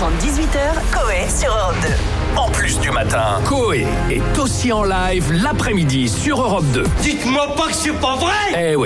18h, Coé sur Europe 2. En plus du matin, Coé est aussi en live l'après-midi sur Europe 2. Dites-moi pas que c'est pas vrai! Eh oui.